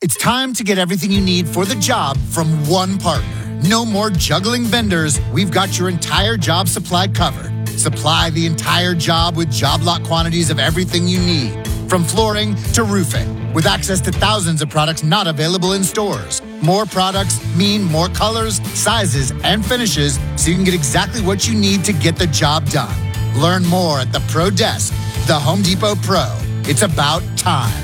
It's time to get everything you need for the job from one partner. No more juggling vendors. We've got your entire job supply covered. Supply the entire job with job lot quantities of everything you need, from flooring to roofing, with access to thousands of products not available in stores. More products mean more colors, sizes, and finishes, so you can get exactly what you need to get the job done. Learn more at the Pro Desk, the Home Depot Pro. It's about time.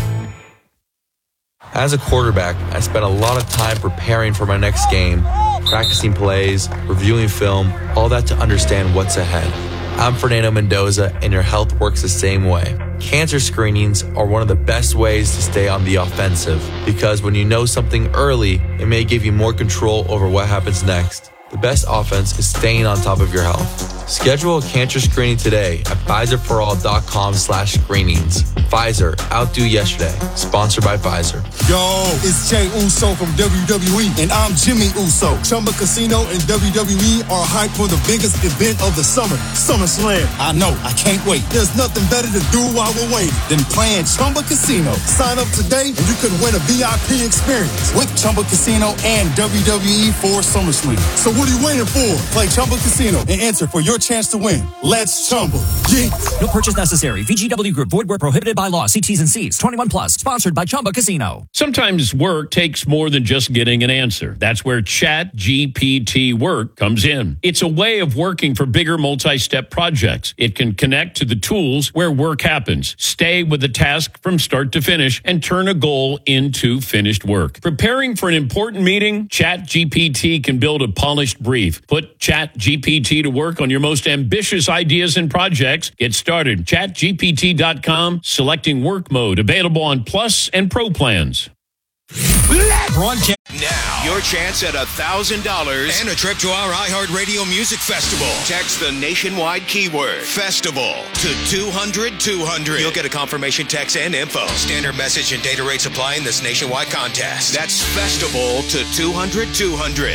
As a quarterback, I spent a lot of time preparing for my next game, practicing plays, reviewing film, all that to understand what's ahead. I'm Fernando Mendoza, and your health works the same way. Cancer screenings are one of the best ways to stay on the offensive, because when you know something early, it may give you more control over what happens next. The best offense is staying on top of your health. Schedule a cancer screening today at Pfizerforall.com/screenings. Pfizer, outdo yesterday. Sponsored by Pfizer. Yo, it's Jey Uso from WWE, and I'm Jimmy Uso. Chumba Casino and WWE are hyped for the biggest event of the summer, SummerSlam. I know, I can't wait. There's nothing better to do while we're waiting than playing Chumba Casino. Sign up today and you could win a VIP experience with Chumba Casino and WWE for SummerSlam. So what are you waiting for? Play Chumba Casino and enter for your chance to win. Let's Chumba. Yeah. No purchase necessary. VGW Group. Void where prohibited by law. See T's and C's. 21 plus. Sponsored by Chumba Casino. Sometimes work takes more than just getting an answer. That's where ChatGPT Work comes in. It's a way of working for bigger multi-step projects. It can connect to the tools where work happens, stay with the task from start to finish, and turn a goal into finished work. Preparing for an important meeting? ChatGPT can build a polished brief. Put ChatGPT to work on your most ambitious ideas and projects. Get started. ChatGPT.com. Selecting work mode. Available on Plus and Pro plans. Now, your chance at $1,000 and a trip to our iHeartRadio Music Festival. Text the nationwide keyword FESTIVAL to 200-200. You'll get a confirmation text and info. Standard message and data rates apply in this nationwide contest. That's FESTIVAL to 200-200.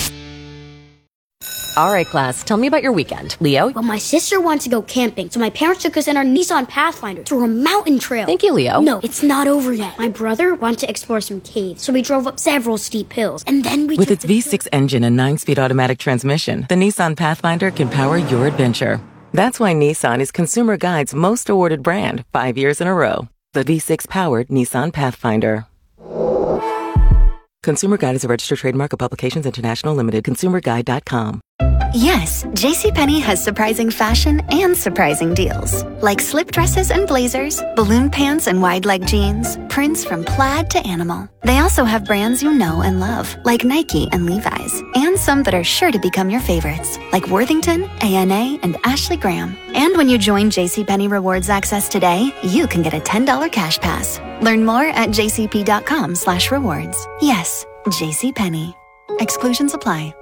All right, class, tell me about your weekend. Leo? Well, my sister wanted to go camping, so my parents took us in our Nissan Pathfinder through a mountain trail. Thank you, Leo. No, it's not over yet. My brother wanted to explore some caves, so we drove up several steep hills, and then we With its V6 engine and 9-speed automatic transmission, the Nissan Pathfinder can power your adventure. That's why Nissan is Consumer Guide's most awarded brand 5 years in a row. The V6-powered Nissan Pathfinder. Consumer Guide is a registered trademark of Publications International Limited. ConsumerGuide.com. Yes, JCPenney has surprising fashion and surprising deals. Like slip dresses and blazers, balloon pants and wide leg jeans, prints from plaid to animal. They also have brands you know and love, like Nike and Levi's. And some that are sure to become your favorites, like Worthington, ANA, and Ashley Graham. And when you join JCPenney Rewards Access today, you can get a $10 cash pass. Learn more at jcp.com/rewards. Yes, JCPenney. Exclusions apply.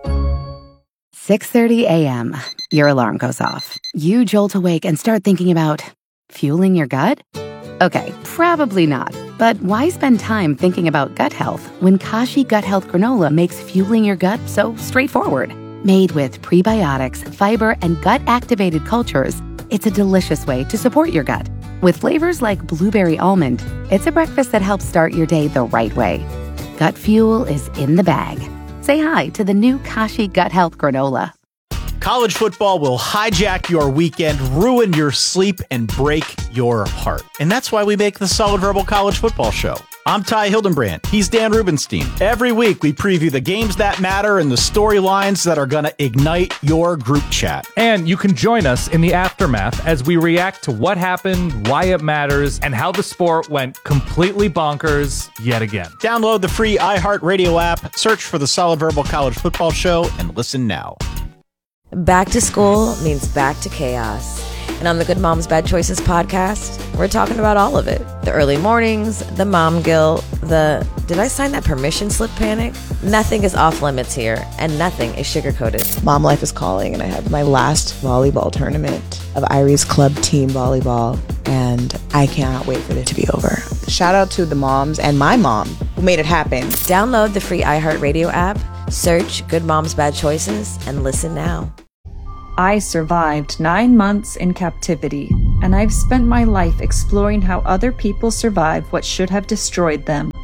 6:30 a.m. Your alarm goes off. You jolt awake and start thinking about fueling your gut? Okay, probably not. But why spend time thinking about gut health when Kashi Gut Health Granola makes fueling your gut so straightforward? Made with prebiotics, fiber, and gut-activated cultures, it's a delicious way to support your gut. With flavors like blueberry almond, it's a breakfast that helps start your day the right way. Gut fuel is in the bag. Say hi to the new Kashi Gut Health Granola. College football will hijack your weekend, ruin your sleep, and break your heart. And that's why we make the Solid Verbal College Football Show. I'm Ty Hildenbrand. He's Dan Rubenstein. Every week, we preview the games that matter and the storylines that are going to ignite your group chat. And you can join us in the aftermath as we react to what happened, why it matters, and how the sport went completely bonkers yet again. Download the free iHeartRadio app, search for the Solid Verbal College Football Show, and listen now. Back to school means back to chaos. And on the Good Moms Bad Choices podcast, we're talking about all of it. The early mornings, the mom guilt, the did I sign that permission slip panic? Nothing is off limits here, and nothing is sugar-coated. Mom life is calling, and I have my last volleyball tournament of Irie's club team volleyball, and I cannot wait for it to be over. Shout out to the moms and my mom who made it happen. Download the free iHeartRadio app, search Good Moms Bad Choices, and listen now. I survived 9 months in captivity, and I've spent my life exploring how other people survive what should have destroyed them.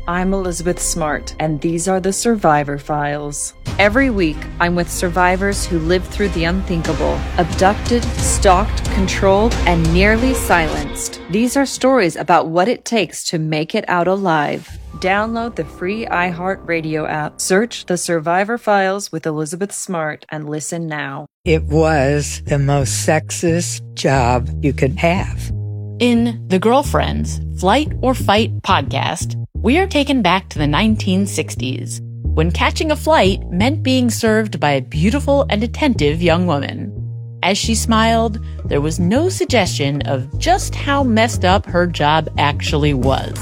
I'm Elizabeth Smart, and these are the Survivor Files. Every week, I'm with survivors who lived through the unthinkable, abducted, stalked, controlled, and nearly silenced. These are stories about what it takes to make it out alive. Download the free iHeartRadio app. Search The Survivor Files with Elizabeth Smart and listen now. It was the most sexist job you could have. In The Girlfriends, Flight or Fight podcast, we are taken back to the 1960s, when catching a flight meant being served by a beautiful and attentive young woman. As she smiled, there was no suggestion of just how messed up her job actually was.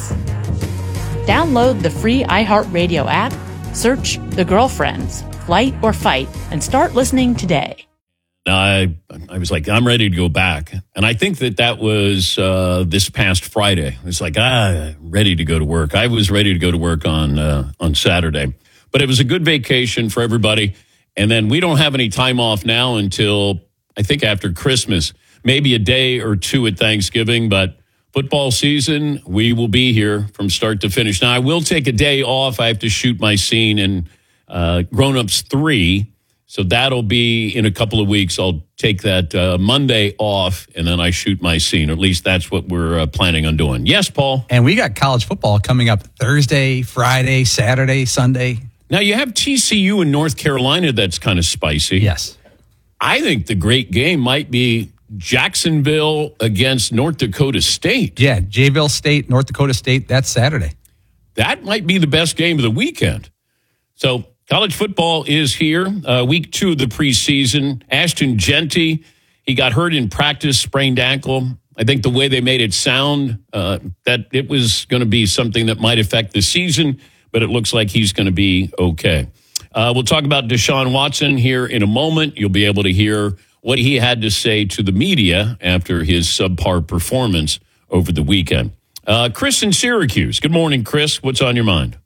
Download the free iHeartRadio app, search The Girlfriends, Flight or Fight, and start listening today. I was like, I'm ready to go back. And I think that was this past Friday. It's like, ready to go to work. I was ready to go to work on Saturday. But it was a good vacation for everybody. And then we don't have any time off now until, I think, after Christmas. Maybe a day or two at Thanksgiving. But football season, we will be here from start to finish. Now, I will take a day off. I have to shoot my scene in Grown Ups 3. So that'll be in a couple of weeks. I'll take that Monday off, and then I shoot my scene. Or at least that's what we're planning on doing. Yes, Paul? And we got college football coming up Thursday, Friday, Saturday, Sunday. Now, you have TCU in North Carolina that's kind of spicy. Yes. I think the great game might be Jacksonville against North Dakota State. Yeah, Jayville State, North Dakota State, that's Saturday. That might be the best game of the weekend. So college football is here. Week 2 of the preseason. Ashton Genty, he got hurt in practice, sprained ankle. I think the way they made it sound, that it was going to be something that might affect the season, but it looks like he's going to be okay. We'll talk about Deshaun Watson here in a moment. You'll be able to hear what he had to say to the media after his subpar performance over the weekend. Chris in Syracuse. Good morning, Chris. What's on your mind?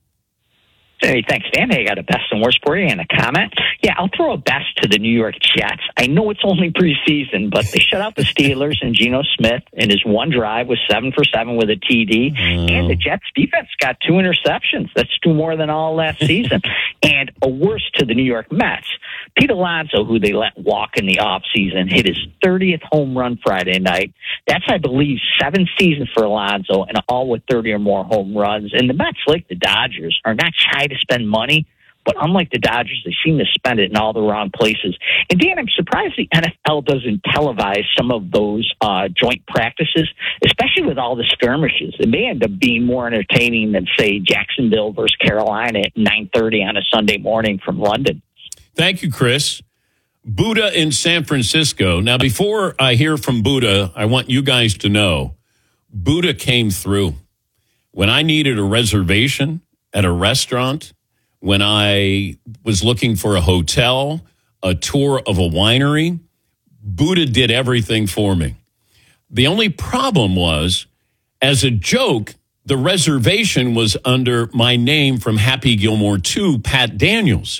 Hey, thanks, Dan. Hey, I got a best and worst for you and a comment. Yeah, I'll throw a best to the New York Jets. I know it's only preseason, but they shut out the Steelers, and Geno Smith in his one drive was 7 for 7 with a TD. And the Jets defense got 2 interceptions. That's 2 more than all last season. And a worst to the New York Mets. Pete Alonso, who they let walk in the offseason, hit his 30th home run Friday night. That's, I believe, 7 seasons for Alonso, and all with 30 or more home runs. And the Mets, like the Dodgers, are not shy to spend money, but unlike the Dodgers, they seem to spend it in all the wrong places. And Dan, I'm surprised the NFL doesn't televise some of those joint practices, especially with all the skirmishes. It may end up being more entertaining than, say, Jacksonville versus Carolina at 9:30 on a Sunday morning from London. Thank you, Chris. Buddha in San Francisco. Now, before I hear from Buddha, I want you guys to know Buddha came through. When I needed a reservation at a restaurant, when I was looking for a hotel, a tour of a winery, Buddha did everything for me. The only problem was, as a joke, the reservation was under my name from Happy Gilmore 2, Pat Daniels.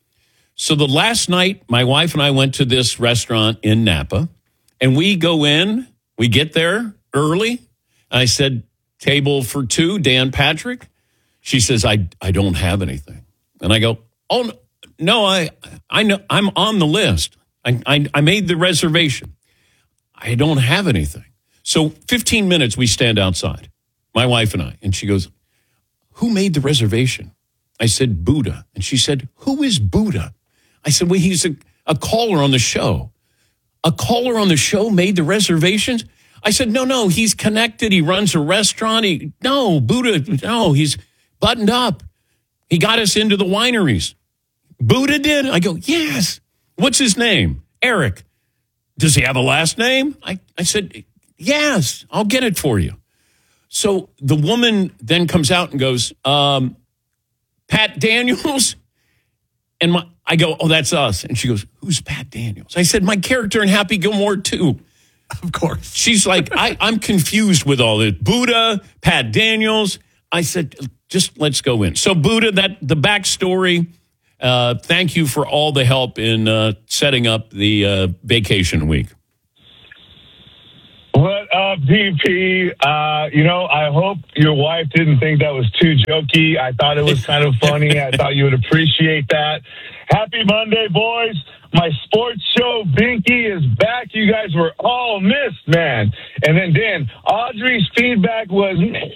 So the last night, my wife and I went to this restaurant in Napa, and we go in, we get there early. I said, table for 2, Dan Patrick. She says, I don't have anything. And I go, oh, no, I know, I'm on the list. I made the reservation. I don't have anything. So 15 minutes, we stand outside, my wife and I. And she goes, who made the reservation? I said, Buddha. And she said, who is Buddha? I said, well, he's a caller on the show. A caller on the show made the reservations? I said, no, he's connected. He runs a restaurant. Buddha, he's buttoned up. He got us into the wineries. Buddha did? I go, yes. What's his name? Eric. Does he have a last name? I said, yes, I'll get it for you. So the woman then comes out and goes, Pat Daniels? And I go, oh, that's us. And she goes, who's Pat Daniels? I said, my character in Happy Gilmore 2. Of course. She's like, I'm confused with all this. Buddha, Pat Daniels. I said, just let's go in. So Buddha, the backstory, thank you for all the help in setting up the vacation week. What up, DP? I hope your wife didn't think that was too jokey. I thought it was kind of funny. I thought you would appreciate that. Happy Monday, boys. My sports show, Binky, is back. You guys were all missed, man. And then, Dan, Audrey's feedback was,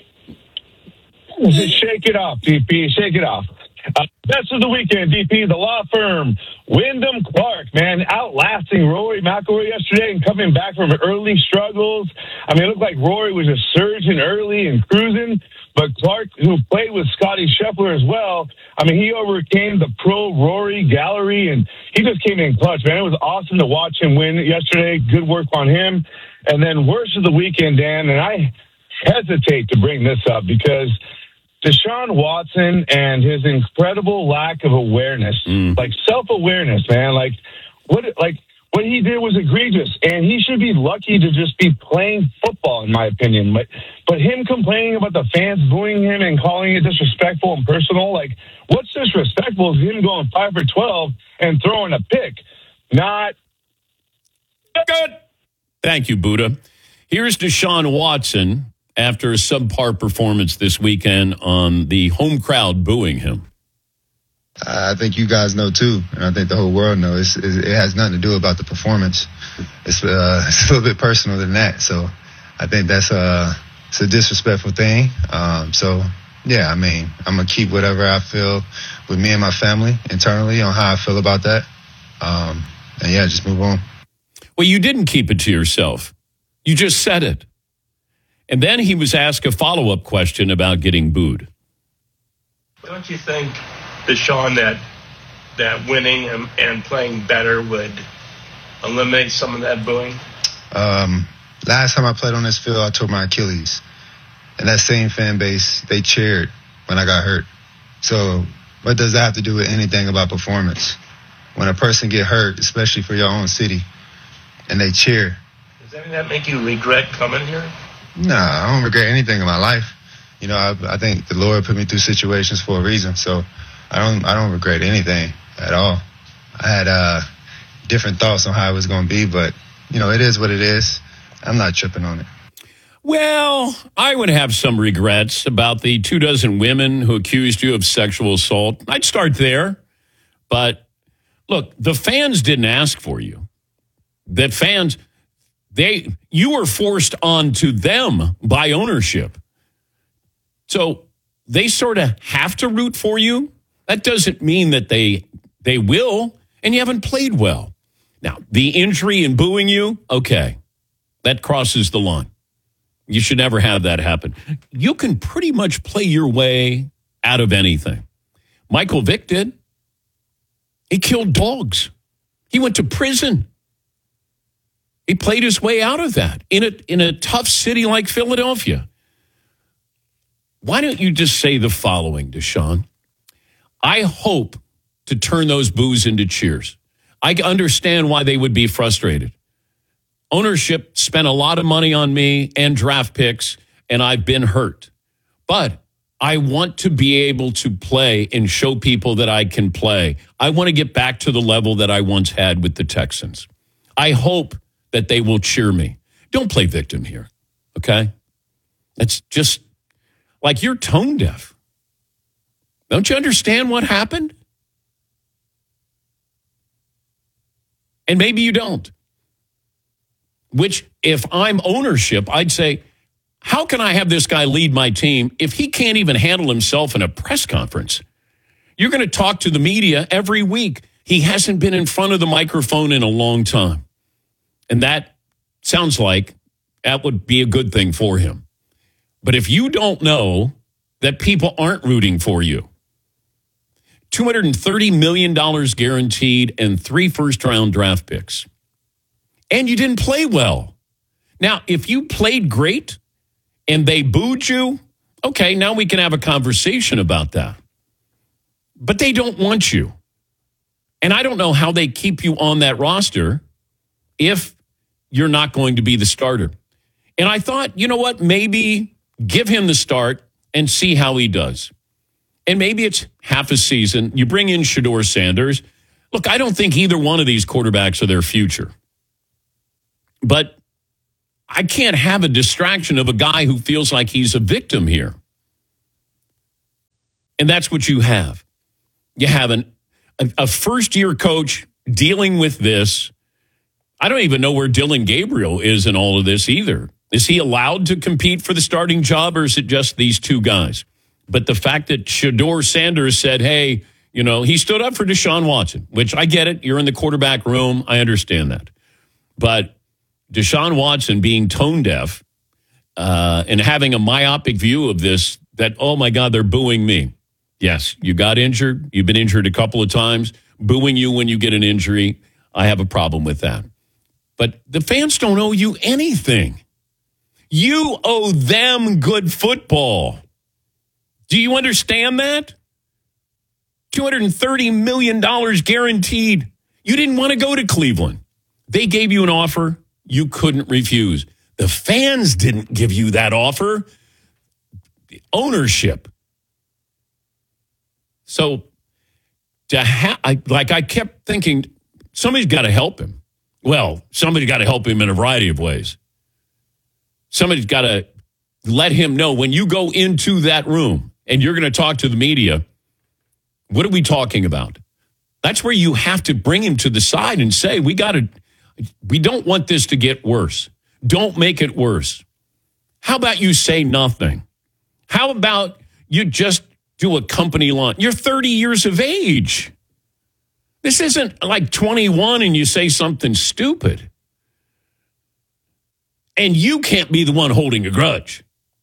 shake it off, DP, shake it off. Best of the weekend, DP, the law firm, Wyndham Clark, man, outlasting Rory McIlroy yesterday and coming back from early struggles. I mean, it looked like Rory was a surging early and cruising, but Clark, who played with Scotty Scheffler as well, I mean, he overcame the pro Rory gallery, and he just came in clutch, man. It was awesome to watch him win yesterday. Good work on him. And then worst of the weekend, Dan, and I hesitate to bring this up because Deshaun Watson and his incredible lack of awareness, like self-awareness, man, like what he did was egregious, and he should be lucky to just be playing football, in my opinion. But him complaining about the fans booing him and calling it disrespectful and personal, like what's disrespectful is him going 5 for 12 and throwing a pick. Not good. Thank you, Buddha. Here's Deshaun Watson after a subpar performance this weekend on the home crowd booing him. I think you guys know, too, and I think the whole world knows. It has nothing to do about the performance. It's a little bit personal than that. So I think it's a disrespectful thing. Yeah, I mean, I'm going to keep whatever I feel with me and my family internally on how I feel about that. And, yeah, just move on. Well, you didn't keep it to yourself. You just said it. And then he was asked a follow-up question about getting booed. Don't you think, Deshaun, that winning and playing better would eliminate some of that booing? Last time I played on this field, I tore my Achilles. And that same fan base, they cheered when I got hurt. So what does that have to do with anything about performance? When a person get hurt, especially for your own city, and they cheer. Does any of that make you regret coming here? No, I don't regret anything in my life. You know, I think the Lord put me through situations for a reason, so I don't regret anything at all. I had different thoughts on how it was going to be, but, you know, it is what it is. I'm not tripping on it. Well, I would have some regrets about the 24 women who accused you of sexual assault. I'd start there. But, look, the fans didn't ask for you. That fans... You were forced onto them by ownership. So they sort of have to root for you. That doesn't mean that they will, and you haven't played well. Now, the injury and booing you, okay, that crosses the line. You should never have that happen. You can pretty much play your way out of anything. Michael Vick did. He killed dogs. He went to prison. He played his way out of that in a tough city like Philadelphia. Why don't you just say the following, Deshaun? I hope to turn those boos into cheers. I understand why they would be frustrated. Ownership spent a lot of money on me and draft picks, and I've been hurt. But I want to be able to play and show people that I can play. I want to get back to the level that I once had with the Texans. I hope that they will cheer me. Don't play victim here, okay? It's just like you're tone deaf. Don't you understand what happened? And maybe you don't. Which, if I'm ownership, I'd say, how can I have this guy lead my team if he can't even handle himself in a press conference? You're going to talk to the media every week. He hasn't been in front of the microphone in a long time. And that sounds like that would be a good thing for him. But if you don't know that people aren't rooting for you, $230 million guaranteed and 3 first-round draft picks, and you didn't play well. Now, if you played great and they booed you, okay, now we can have a conversation about that. But they don't want you. And I don't know how they keep you on that roster if you're not going to be the starter. And I thought, you know what, maybe give him the start and see how he does. And maybe it's half a season. You bring in Shedeur Sanders. Look, I don't think either one of these quarterbacks are their future. But I can't have a distraction of a guy who feels like he's a victim here. And that's what you have. You have a first-year coach dealing with this. I don't even know where Dylan Gabriel is in all of this either. Is he allowed to compete for the starting job, or is it just these two guys? But the fact that Shedeur Sanders said, hey, you know, he stood up for Deshaun Watson, which I get it. You're in the quarterback room. I understand that. But Deshaun Watson being tone deaf and having a myopic view of this, that, oh, my God, they're booing me. Yes, you got injured. You've been injured a couple of times. Booing you when you get an injury, I have a problem with that. But the fans don't owe you anything. You owe them good football. Do you understand that? $230 million guaranteed. You didn't want to go to Cleveland. They gave you an offer you couldn't refuse. The fans didn't give you that offer. The ownership. So, I kept thinking, somebody's got to help him. Well, somebody's got to help him in a variety of ways. Somebody's got to let him know when you go into that room and you're going to talk to the media, what are we talking about? That's where you have to bring him to the side and say, we don't want this to get worse. Don't make it worse. How about you say nothing? How about you just do a company launch? You're 30 years of age. This isn't like 21 and you say something stupid. And you can't be the one holding a grudge.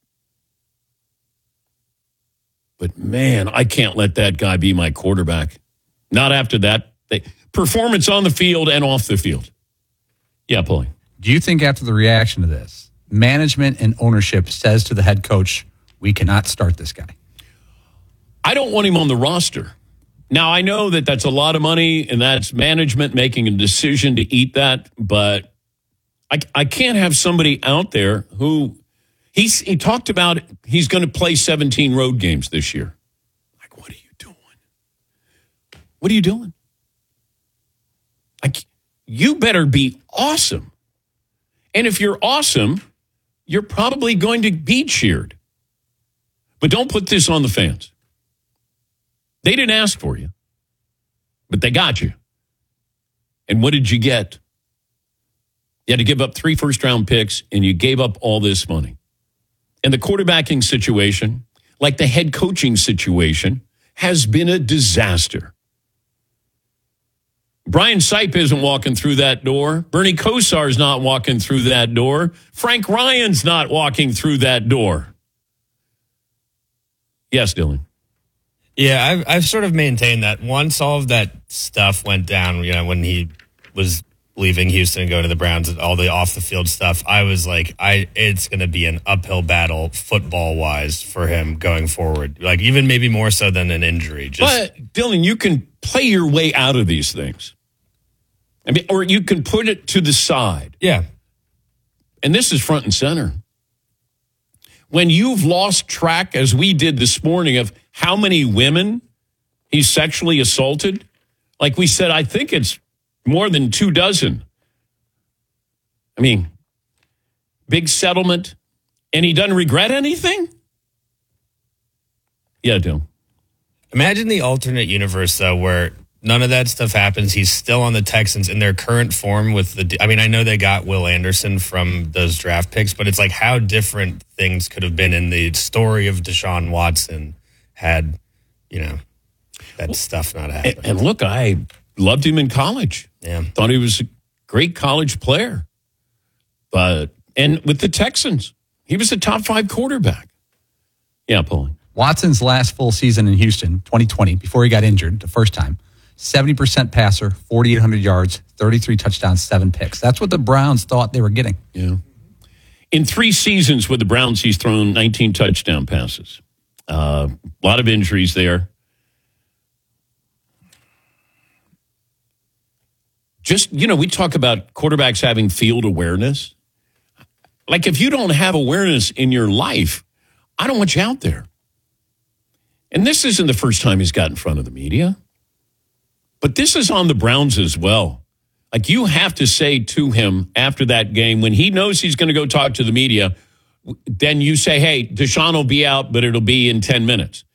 But, man, I can't let that guy be my quarterback. Not after that. Performance on the field and off the field. Yeah, Paulie. Do you think after the reaction to this, management and ownership says to the head coach, we cannot start this guy? I don't want him on the roster. Now, I know that that's a lot of money, and that's management making a decision to eat that, but I can't have somebody out there who he talked about he's going to play 17 road games this year. Like, what are you doing? What are you doing? Like, you better be awesome. And if you're awesome, you're probably going to be cheered. But don't put this on the fans. They didn't ask for you, but they got you. And what did you get? You had to give up 3 first-round picks, and you gave up all this money. And the quarterbacking situation, like the head coaching situation, has been a disaster. Brian Sipe isn't walking through that door. Bernie Kosar's not walking through that door. Frank Ryan's not walking through that door. Yes, Dylan. Yeah, I've sort of maintained that once all of that stuff went down, you know, when he was leaving Houston and going to the Browns and all the off-the-field stuff, I was like, it's going to be an uphill battle football-wise for him going forward. Like, even maybe more so than an injury. But, Dylan, you can play your way out of these things. I mean, or you can put it to the side. Yeah. And this is front and center. When you've lost track, as we did this morning, of how many women he sexually assaulted, like we said, I think it's more than 24. I mean, big settlement, and he doesn't regret anything? Yeah, I do. Imagine the alternate universe, though, where none of that stuff happens. He's still on the Texans in their current form with I mean, I know they got Will Anderson from those draft picks, but it's like how different things could have been in the story of Deshaun Watson had, you know, that stuff not happened. And look, I loved him in college. Yeah. Thought he was a great college player. And with the Texans, he was a top 5 quarterback. Yeah, Paulie. Watson's last full season in Houston, 2020, before he got injured the first time, 70% passer, 4,800 yards, 33 touchdowns, 7 picks. That's what the Browns thought they were getting. Yeah. In 3 seasons with the Browns, he's thrown 19 touchdown passes. A lot of injuries there. Just, you know, we talk about quarterbacks having field awareness. Like, if you don't have awareness in your life, I don't want you out there. And this isn't the first time he's got in front of the media. But this is on the Browns as well. Like, you have to say to him after that game, when he knows he's going to go talk to the media, then you say, hey, Deshaun will be out, but it'll be in 10 minutes.